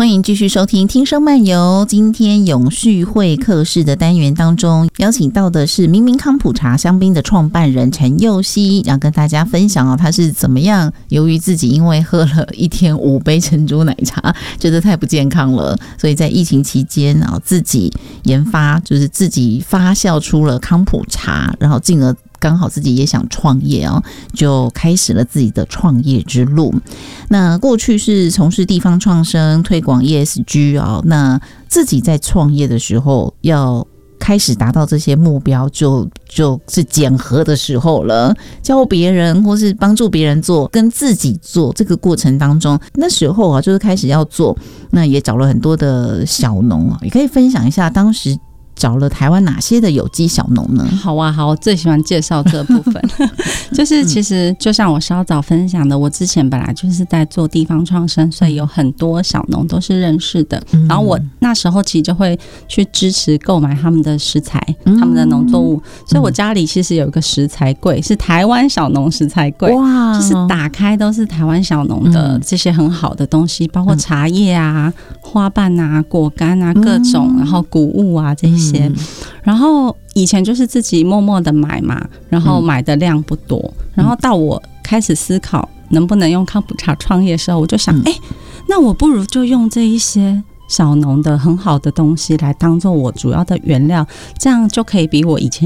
欢迎继续收听听声漫游。今天永续会客室的单元当中，邀请到的是明明康普茶香槟的创办人陈佑熙，要跟大家分享他是怎么样由于自己因为喝了一天5杯珍珠奶茶，觉得太不健康了，所以在疫情期间自己研发，就是自己发酵出了康普茶，然后进而刚好自己也想创业就开始了自己的创业之路。那过去是从事地方创生推广 ESG 那自己在创业的时候要开始达到这些目标，就是检核的时候了。教别人或是帮助别人做跟自己做这个过程当中，那时候就是开始要做，那也找了很多的小农也可以分享一下当时找了台湾哪些的有机小农呢？ 好啊，好，我最喜欢介绍这部分就是其实就像我稍早分享的，我之前本来就是在做地方创生，所以有很多小农都是认识的，然后我那时候其实就会去支持购买他们的食材，他们的农作物，所以我家里其实有一个食材柜，是台湾小农食材柜，哇，就是打开都是台湾小农的这些很好的东西，包括茶叶啊、花瓣啊、果干啊各种，然后谷物啊这些。然后以前就是自己默默的买嘛，然后买的量不多，然后到我开始思考能不能用康普茶创业的时候，我就想那我不如就用这一些小农的很好的东西来当做我主要的原料，这样就可以比我以前